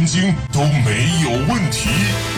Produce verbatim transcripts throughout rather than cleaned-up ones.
京都没有问题。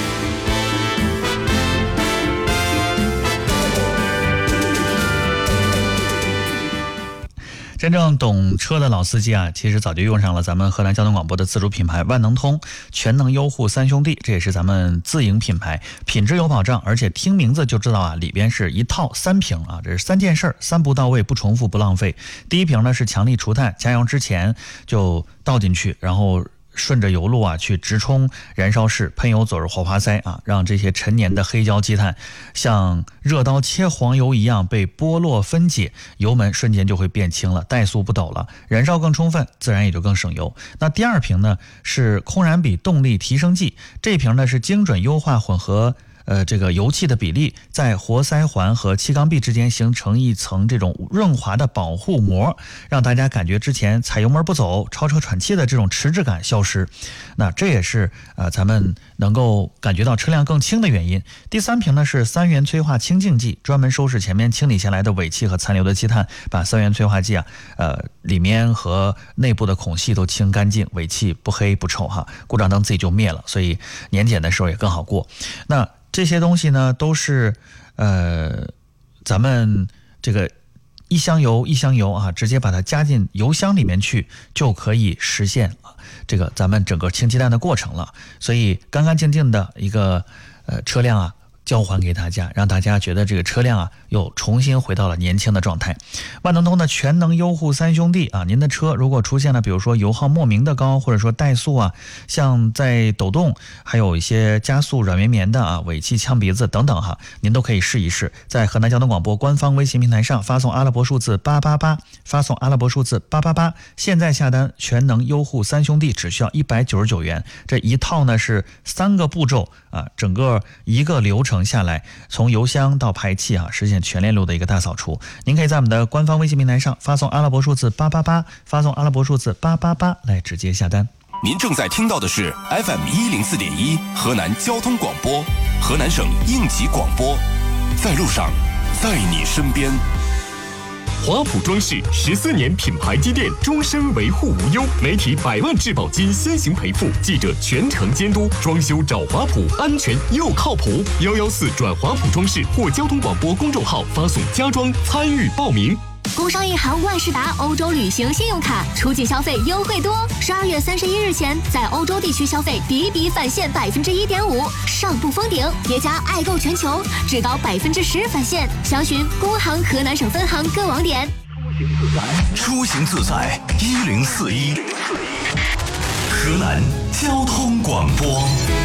真正懂车的老司机啊，其实早就用上了咱们河南交通广播的自主品牌万能通全能优护三兄弟，这也是咱们自营品牌，品质有保障，而且听名字就知道啊，里边是一套三瓶啊，这是三件事，三不到位，不重复，不浪费。第一瓶呢是强力除碳，加油之前就倒进去，然后顺着油路啊去直冲燃烧室，喷油嘴火花塞啊，让这些陈年的黑胶积碳像热刀切黄油一样被剥落分解，油门瞬间就会变轻了，怠速不抖了，燃烧更充分，自然也就更省油。那第二瓶呢是空燃比动力提升剂，这瓶呢是精准优化混合呃，这个油气的比例在活塞环和气缸壁之间形成一层这种润滑的保护膜，让大家感觉之前踩油门不走、超车喘气的这种迟滞感消失。那这也是呃咱们能够感觉到车辆更轻的原因。第三瓶呢是三元催化清净剂，专门收拾前面清理下来的尾气和残留的积碳，把三元催化剂啊，呃里面和内部的孔隙都清干净，尾气不黑不臭哈，故障灯自己就灭了，所以年检的时候也更好过。那这些东西呢，都是呃，咱们这个一箱油一箱油啊，直接把它加进油箱里面去，就可以实现这个咱们整个清鸡蛋的过程了。所以干干净净的一个呃车辆啊，交还给大家，让大家觉得这个车辆啊又重新回到了年轻的状态。万能通的全能优护三兄弟啊，您的车如果出现了比如说油耗莫名的高，或者说怠速啊，像在抖动，还有一些加速软绵绵的啊，尾气呛鼻子等等哈，您都可以试一试，在河南交通广播官方微信平台上发送阿拉伯数字八八八，发送阿拉伯数字八八八，现在下单全能优护三兄弟只需要一百九十九元，这一套呢是三个步骤啊，整个一个流程下来，从油箱到排气啊，实现全链路的一个大扫除。您可以在我们的官方微信平台上发送阿拉伯数字八八八，发送阿拉伯数字八八八来直接下单。 您正在听到的是 F M 一零四点一河南交通广播，河南省应急广播，在路上，在你身边。 华普装饰十四年品牌积淀，终身维护无忧，媒体百万质保金先行赔付，记者全程监督，装修找华普，安全又靠谱。幺幺四转华普装饰或交通广播公众号发送家装参与报名。 工商银行万事达欧洲旅行信用卡出境消费优惠多，十二月三十一日前在欧洲地区消费抵笔返现百分之一点五，上不封顶，叠加爱购全球，至高百分之十返现。详询工行河南省分行各网点。 出行自在一零四一，河南交通广播。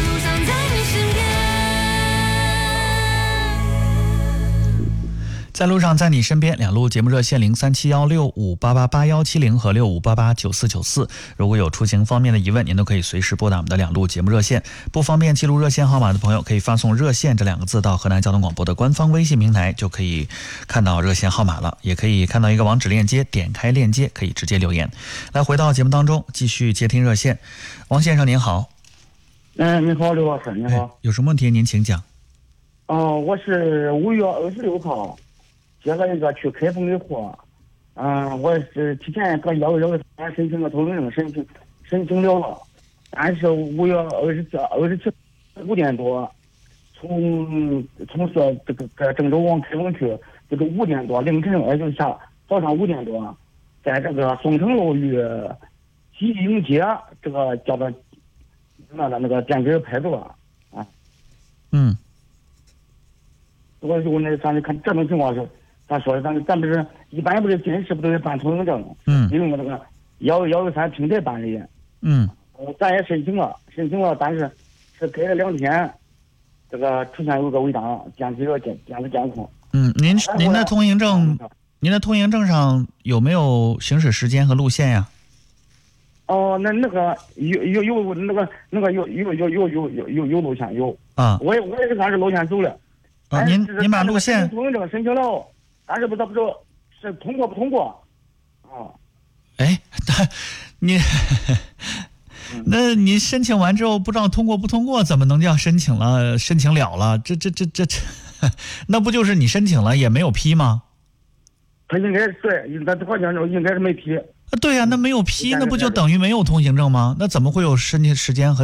在路上，在你身边，两路节目热线零三七幺六五八八八幺七零和六五八八九四九四。如果有出行方面的疑问，您都可以随时拨打我们的两路节目热线。不方便记录热线号码的朋友，可以发送热线这两个字到河南交通广播的官方微信平台，就可以看到热线号码了，也可以看到一个网址链接，点开链接可以直接留言。来，回到节目当中，继续接听热线。王先生您好。 嗯，你好，刘老师，你好、 哎。有什么问题您请讲。 哦，我是五月二十六号接了一个去开封的货，嗯，我是提前搁幺幺三申请个通行证，申请申请了了，但是五月二十七二十七五点多，从从说这个搁郑州往开封去，这个五点多凌晨，也就是下早上五点多，在这个宋城路与西营街这个叫做那个那个电杆牌子啊，啊， 嗯， 我就那咱就看这种情况是。他说的，咱咱不是一般不是进市不都得办通行证？ 嗯， 因为我那个幺幺幺三平台办理。 嗯， 呃，咱也申请了，申请了，但是是改了两天，这个出现有个违章，电子监电子监控。 嗯，您您的通行证，您的通行证上有没有行驶时间和路线呀？ 哦，那那个有有有那个那个有有有有有有有有路线有啊， 我也我也是按着路线走了。 啊，您您把路线通行证申请了。但是不知道不知道是通过不通过，啊？ 哎，你那你申请完之后不知道通过不通过，怎么能叫申请了申请了了？这这这这这，那不就是你申请了也没有批吗？ 他应该是对，他好像应该是没批。 对呀、啊，那没有批，那不就等于没有通行证吗？那怎么会有申请时间和